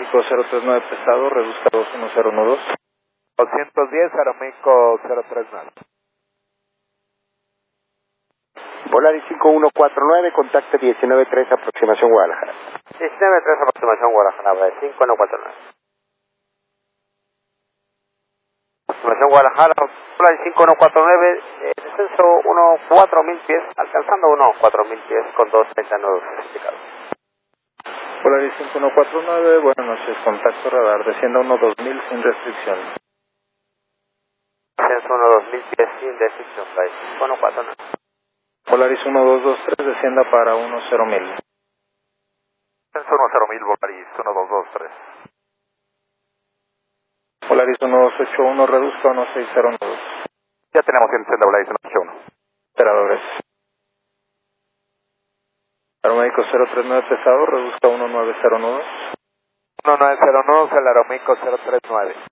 Aeroméxico 039 pesado, reduzca 210 nudos. 210, Aeroméxico 039. Volaris 5149, contacte 193, aproximación Guadalajara. 193, aproximación Guadalajara, 5149. Aproximación Guadalajara, Volaris 5149, descenso 14000 pies, alcanzando 14000 pies con 230 nudos explicados. Volaris 5149, buenas noches, contacto radar, descienda 12000 sin restricción. Descenso 12000 pies sin restricción, Volaris 5149. Volaris 1223, descienda para 10000. Descenso 10000, Volaris 1223. Volaris 1281, reduzca 160 nudos. Ya tenemos índice de Volaris 181. Operadores. Aeroméxico 039 pesado, reduzca 190 nudos. 190 nudos, el Aeroméxico 039.